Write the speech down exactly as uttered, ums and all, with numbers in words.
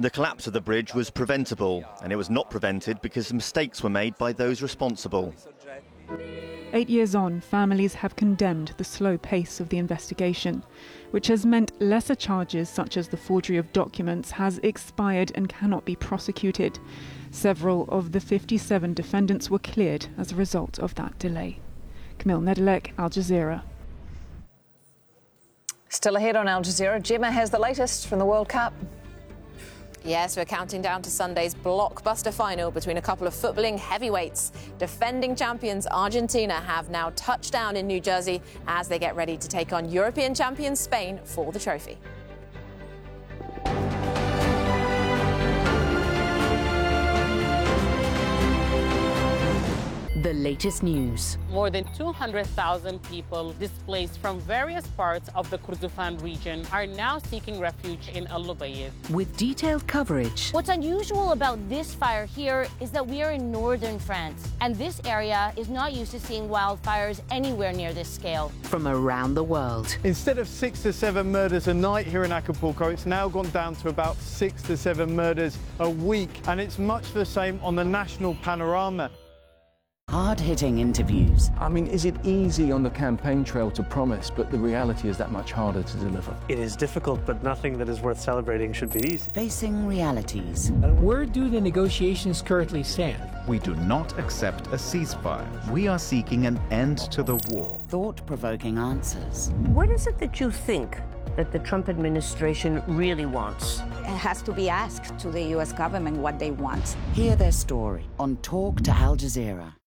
The collapse of the bridge was preventable, and it was not prevented because mistakes were made by those responsible. Eight years on, families have condemned the slow pace of the investigation, which has meant lesser charges such as the forgery of documents has expired and cannot be prosecuted. Several of the fifty-seven defendants were cleared as a result of that delay. Camille Nedelec, Al Jazeera. Still ahead on Al Jazeera, Gemma has the latest from the World Cup. Yes, we're counting down to Sunday's blockbuster final between a couple of footballing heavyweights. Defending champions Argentina have now touched down in New Jersey as they get ready to take on European champions Spain for the trophy. The latest news. More than two hundred thousand people displaced from various parts of the Kordofan region are now seeking refuge in Al Lubayid. With detailed coverage. What's unusual about this fire here is that we are in northern France, and this area is not used to seeing wildfires anywhere near this scale. From around the world. Instead of six to seven murders a night here in Acapulco, it's now gone down to about six to seven murders a week, and it's much the same on the national panorama. Hard-hitting interviews. I mean, is it easy on the campaign trail to promise, but the reality is that much harder to deliver? It is difficult, but nothing that is worth celebrating should be easy. Facing realities. Where do the negotiations currently stand? We do not accept a ceasefire. We are seeking an end to the war. Thought-provoking answers. What is it that you think that the Trump administration really wants? It has to be asked to the U S government what they want. Hear their story on Talk to Al Jazeera.